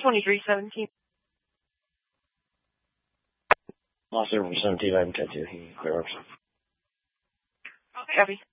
2317. Lost over 17, I haven't got you. Clear ups. Copy.